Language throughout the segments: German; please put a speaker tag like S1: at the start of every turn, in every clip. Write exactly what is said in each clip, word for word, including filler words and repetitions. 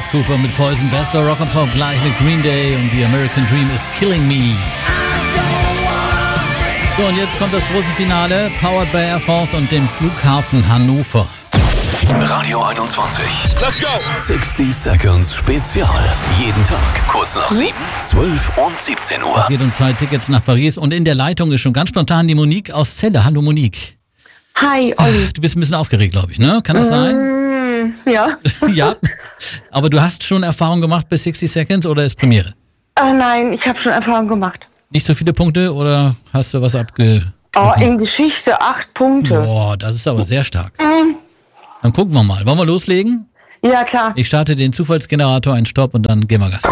S1: Alice Cooper mit Poison, Best of Rock and Pop, gleich mit Green Day und The American Dream is Killing Me. So, und jetzt kommt das große Finale, powered by Air France und dem Flughafen Hannover.
S2: Radio einundzwanzig.
S3: Let's go!
S2: sixty Seconds Spezial. Jeden Tag kurz nach sieben, zwölf und siebzehn Uhr.
S1: Es geht um zwei Tickets nach Paris und in der Leitung ist schon ganz spontan die Monique aus Celle. Hallo Monique.
S4: Hi, Olli.
S1: Du bist ein bisschen aufgeregt, glaube ich, ne? Kann das sein?
S4: Mm, ja.
S1: Ja. Aber du hast schon Erfahrung gemacht bei sixty Seconds oder ist Premiere?
S4: Ah, nein, ich habe schon Erfahrung gemacht.
S1: Nicht so viele Punkte oder hast du was abge...
S4: Oh, in Geschichte acht Punkte.
S1: Boah, das ist aber sehr stark.
S4: Mm.
S1: Dann gucken wir mal. Wollen wir loslegen?
S4: Ja, klar.
S1: Ich starte den Zufallsgenerator, einen Stopp und dann gehen wir Gas.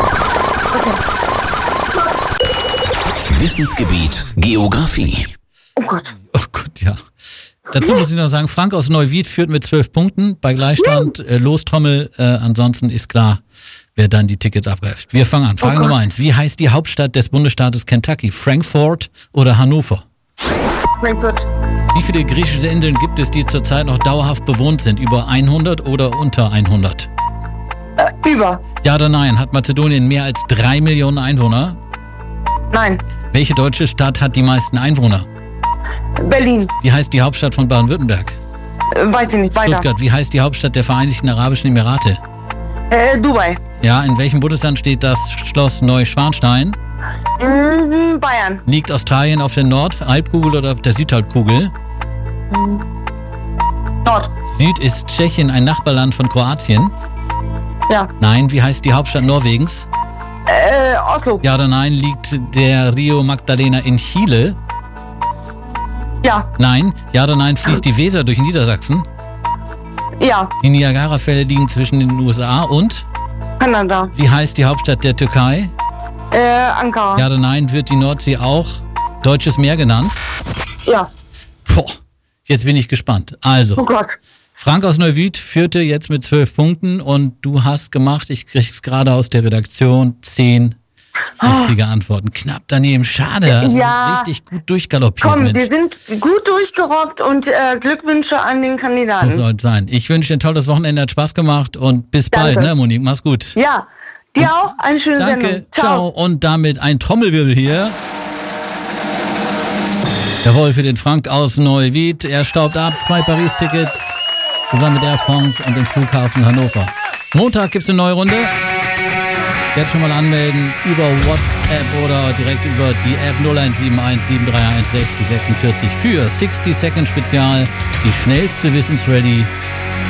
S2: Wissensgebiet Geografie.
S4: Oh Gott.
S1: Oh Gott, ja. Dazu muss ich noch sagen, Frank aus Neuwied führt mit zwölf Punkten. Bei Gleichstand äh, Lostrommel. Äh, ansonsten ist klar, wer dann die Tickets abgreift. Wir fangen an. Frage
S4: Oh
S1: Nummer eins. Wie heißt die Hauptstadt des Bundesstaates Kentucky? Frankfurt oder Hannover?
S4: Frankfurt.
S1: Wie viele griechische Inseln gibt es, die zurzeit noch dauerhaft bewohnt sind? Über hundert oder unter hundert?
S4: Äh, über.
S1: Ja oder nein? Hat Mazedonien mehr als drei Millionen Einwohner?
S4: Nein.
S1: Welche deutsche Stadt hat die meisten Einwohner?
S4: Berlin.
S1: Wie heißt die Hauptstadt von Baden-Württemberg?
S4: Äh, weiß ich nicht. Weiter.
S1: Stuttgart. Wie heißt die Hauptstadt der Vereinigten Arabischen Emirate?
S4: Äh, Dubai.
S1: Ja, in welchem Bundesland steht das Schloss Neuschwanstein?
S4: Mm, Bayern.
S1: Liegt Australien auf der Nordhalbkugel oder auf der Südhalbkugel?
S4: Nord.
S1: Süd ist Tschechien ein Nachbarland von Kroatien?
S4: Ja.
S1: Nein. Wie heißt die Hauptstadt Norwegens?
S4: Äh, Oslo.
S1: Ja oder nein? Liegt der Rio Magdalena in Chile?
S4: Ja.
S1: Nein. Ja oder nein? Fließt die Weser durch Niedersachsen?
S4: Ja.
S1: Die Niagarafälle liegen zwischen den U S A und?
S4: Kanada.
S1: Wie heißt die Hauptstadt der Türkei?
S4: Äh, Ankara.
S1: Ja oder nein? Wird die Nordsee auch Deutsches Meer genannt?
S4: Ja.
S1: Boah, jetzt bin ich gespannt. Also,
S4: Oh Gott.
S1: Frank aus Neuwied führte jetzt mit zwölf Punkten und du hast gemacht, ich krieg's gerade aus der Redaktion, zehn richtige Antworten. Knapp daneben, schade. Also
S4: Ja.
S1: richtig gut durchgaloppiert.
S4: Komm,
S1: Mensch.
S4: wir sind gut durchgerockt und äh, Glückwünsche an den
S1: So
S4: Kandidaten.
S1: soll es sein. Ich wünsche dir ein tolles Wochenende, hat Spaß gemacht und bis
S4: Danke.
S1: bald, ne Monique? Mach's gut.
S4: Ja. Dir auch eine schöne
S1: Danke,
S4: Sendung.
S1: ciao. Und damit ein Trommelwirbel hier. Jawohl, für den Frank aus Neuwied. Er staubt ab, zwei Paris-Tickets zusammen mit Air France und dem Flughafen Hannover. Montag gibt's eine neue Runde. Jetzt schon mal anmelden über WhatsApp oder direkt über die App null eins sieben eins sieben drei eins sechzig sechsundvierzig für sixty Second Spezial. Die schnellste Wissensrallye